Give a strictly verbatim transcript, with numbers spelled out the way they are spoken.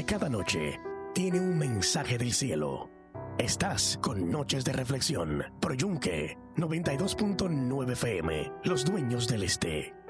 cada noche tiene un mensaje del cielo. Estás con Noches de Reflexión, por Yunque noventa y dos punto nueve F M, Los Dueños del Este.